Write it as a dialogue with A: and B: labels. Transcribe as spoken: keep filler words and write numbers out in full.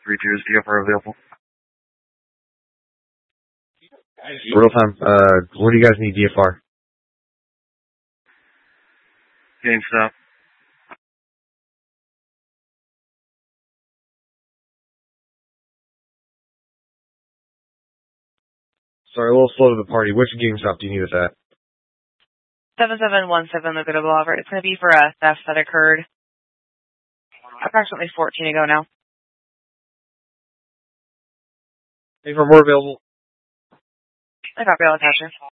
A: three two is D F R available.
B: Real time, uh, where do you guys need D F R?
A: GameStop.
B: Sorry, a little slow to the party. Which GameStop do you need us at?
C: seven seven one seven Laguna Boulevard. It's going to be for a theft that occurred approximately fourteen ago now.
B: Hey, for more available.
C: I copy all attachments.